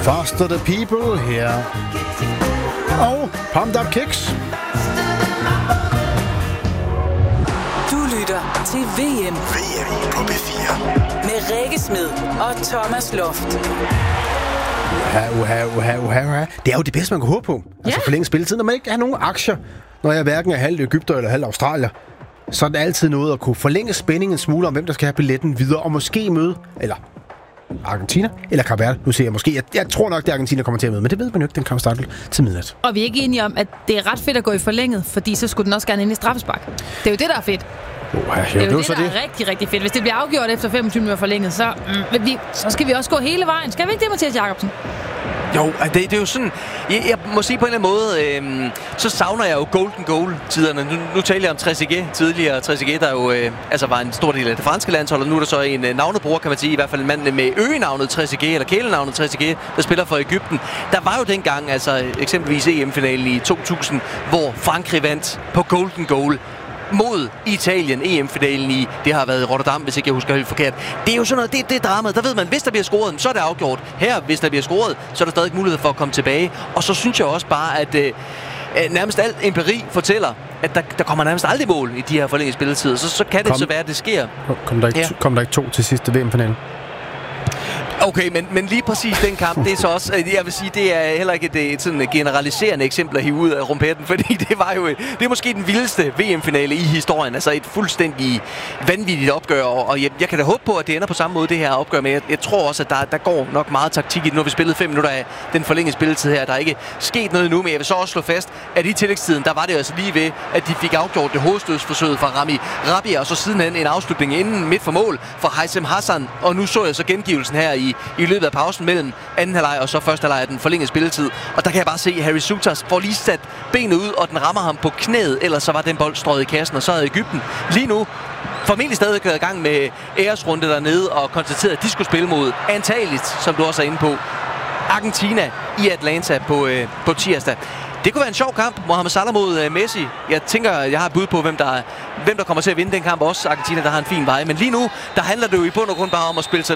Foster the People her. Og Pumped Up Kicks. Du lytter til VM på P4 med Rikke Smed og Thomas Loft. Uha. Det er jo det bedste, man kan håbe på. Altså forlænge spilletiden, når man ikke har nogen aktier. Når jeg hverken er halv Egypter eller halv Australier, så er det altid noget at kunne forlænge spændingen en smule om, hvem der skal have billetten videre, og måske møde, eller Argentina, eller Cape Verde. Nu siger jeg måske. Jeg tror nok, det Argentina kommer til at møde, men det ved man jo ikke. Den kan starte til midnat. Og vi er ikke enige om, at det er ret fedt at gå i forlænget, fordi så skulle den også gerne ind i straffespark. Det er jo det, der er fedt. Det er jo det, der er rigtig, rigtig fedt. Hvis det bliver afgjort efter 25 minutter forlænget, så skal vi også gå hele vejen. Skal vi ikke det, Mathias Jacobsen? Jo, det er jo sådan... Jeg må sige på en eller anden måde, så savner jeg jo golden goal-tiderne. Nu talte jeg om Trezeguet tidligere. Trezeguet, der jo var en stor del af det franske landshold, og nu er der så en navnebruger, kan man sige, i hvert fald en mand med øgenavnet Trezeguet, eller kælenavnet Trezeguet, der spiller for Egypten. Der var jo dengang, eksempelvis EM-finalen i 2000, hvor Frankrig vandt på golden goal mod Italien, EM-finalen i, det har været Rotterdam, hvis ikke jeg husker helt forkert. Det er jo sådan noget, det er dramaet. Der ved man, hvis der bliver scoret, så er det afgjort. Her, hvis der bliver scoret, så er der stadig mulighed for at komme tilbage. Og så synes jeg også bare, at nærmest alt empiri fortæller, at der kommer nærmest aldrig mål i de her forlængede spilletider. Så kan det så være, at det sker. Kom der ikke 2 til sidste VM-finalen? Okay, men lige præcis den kamp, det er så også, jeg vil sige, det er heller ikke et sådan generaliserende eksempel at hive ud af rumpetten, fordi det er måske den vildeste VM-finale i historien, altså et fuldstændig vanvittigt opgør, og jeg kan da håbe på, at det ender på samme måde, det her opgør, men jeg tror også, at der går nok meget taktik i det. Nu har vi spillet 5 minutter af den forlængede spilletid her, der er ikke sket noget endnu, men jeg vil så også slå fast, at i tillægstiden, der var det altså lige ved, at de fik afgjort det hovedstødsforsøget fra Rami Rabia, og så sidenhen en afslutning inden midt for mål fra Haitham Hassan, og nu så jeg så gengivelsen her i løbet af pausen mellem anden halvleg og så første halvleg af den forlængede spilletid. Og der kan jeg bare se, at Harry Souttar får lige sat benet ud, og den rammer ham på knæet, ellers så var den bold strøget i kassen, og så havde Egypten lige nu formentlig stadig gået i gang med æresrunde dernede og konstateret, at de skulle spille mod antageligt, som du også er inde på, Argentina i Atlanta på tirsdag. Det kunne være en sjov kamp, Mohamed Salah mod Messi. Jeg tænker, jeg har et bud på, hvem der kommer til at vinde den kamp. Også Argentina, der har en fin vej. Men lige nu, der handler det jo i bund og grund bare om at spille sig